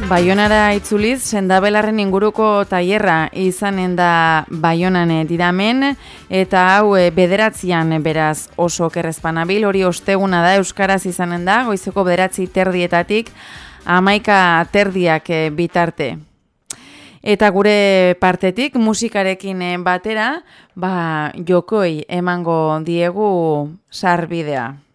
Baionara itzuliz, sendabelarren inguruko tailerra izanen da Baionan didamen, eta hau bederatzian beraz oso kerrezpanabil, hori osteguna da, euskaraz izanen da, goizeko 9:30 11:30 bitarte. Eta gure partetik, musikarekin batera, jokoi emango diegu sarbidea.